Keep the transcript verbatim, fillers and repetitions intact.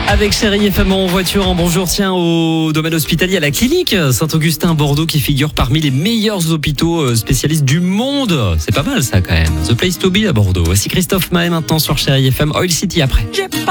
Avec Chérie F M en voiture, en bonjour, tiens, au domaine hospitalier à la clinique Saint-Augustin Bordeaux qui figure parmi les meilleurs hôpitaux spécialistes du monde. C'est pas mal ça quand même. The Place to Be à Bordeaux. Voici Christophe Maé maintenant sur Chérie F M. Oil City après.